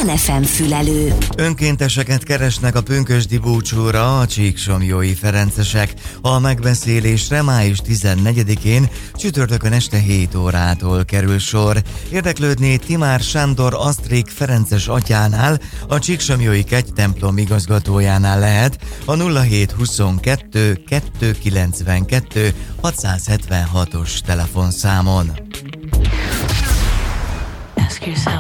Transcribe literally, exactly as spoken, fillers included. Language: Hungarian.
Manna ef em fülelő. Önkénteseket keresnek a pünkösdi búcsúra a csíksomlyói ferencesek. A megbeszélésre május tizennegyedikén csütörtökön este hét órától kerül sor. Érdeklődni Timár Sándor Asztrik ferences atyánál, a csíksomlyói kegytemplom igazgatójánál lehet a nulla hét huszonkettő kettőszázkilencvenkettő hatszázhetvenhatos telefonszámon.